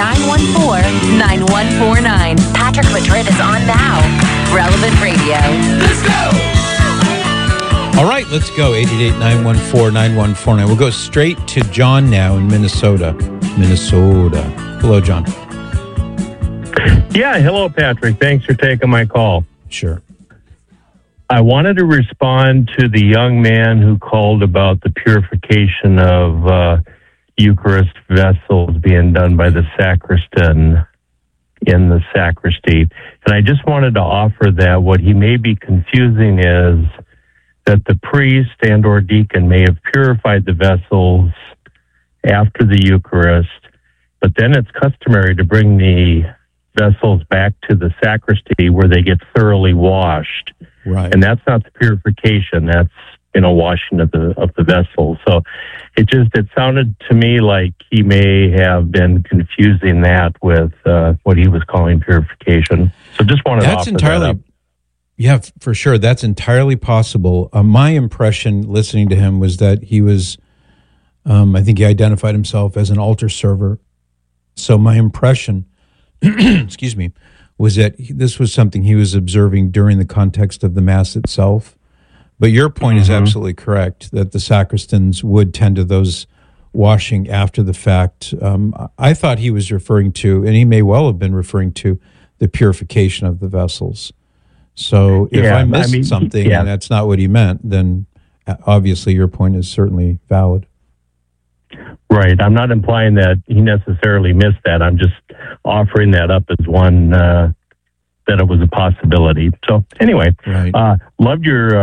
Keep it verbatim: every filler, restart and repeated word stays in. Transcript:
nine one four, nine one four nine. Patrick Madrid is on now. Relevant Radio. Let's go! All right, let's go. eight eight eight, nine one four, nine one four nine. We'll go straight to John now in Minnesota. Minnesota. Hello, John. Yeah, hello, Patrick. Thanks for taking my call. Sure. I wanted to respond to the young man who called about the purification of uh, Eucharist vessels being done by the sacristan in the sacristy. And I just wanted to offer that what he may be confusing is that the priest and or deacon may have purified the vessels after the Eucharist, but then it's customary to bring the vessels back to the sacristy where they get thoroughly washed. Right. And that's not the purification. That's, you know, washing of the of the vessel. So it just, it sounded to me like he may have been confusing that with uh, what he was calling purification. So just wanted That's to offer entirely, that up. Yeah, for sure. That's entirely possible. Uh, my impression listening to him was that he was, um, I think he identified himself as an altar server. So my impression, excuse me, was that he, this was something he was observing during the context of the Mass itself. But your point mm-hmm. is absolutely correct, that the sacristans would tend to those washing after the fact. Um, I thought he was referring to, and he may well have been referring to, the purification of the vessels. So if yeah, I missed I mean, something yeah. and that's not what he meant, then obviously your point is certainly valid. Right. I'm not implying that he necessarily missed that. I'm just offering that up as one, uh, that it was a possibility. So anyway, right. uh, loved your... Uh,